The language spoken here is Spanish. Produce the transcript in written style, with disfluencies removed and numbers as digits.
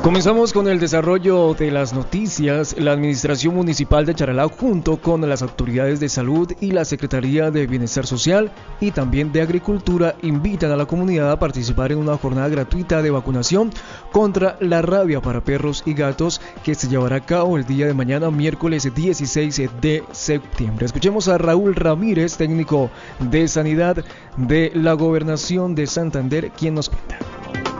Comenzamos con el desarrollo de las noticias. La Administración Municipal de Charalá, junto con las autoridades de salud y la Secretaría de Bienestar Social y también de Agricultura, invitan a la comunidad a participar en una jornada gratuita de vacunación contra la rabia para perros y gatos que se llevará a cabo el día de mañana, miércoles 16 de septiembre. Escuchemos a Raúl Ramírez, técnico de Sanidad de la Gobernación de Santander, quien nos cuenta.